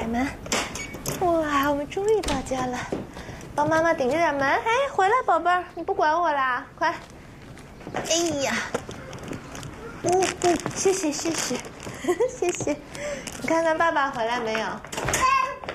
开门。哇，我们终于到家了，帮妈妈顶着点门。哎，回来，宝贝儿，你不管我啦，快！哎呀，谢谢谢谢，谢谢。你看看爸爸回来没有？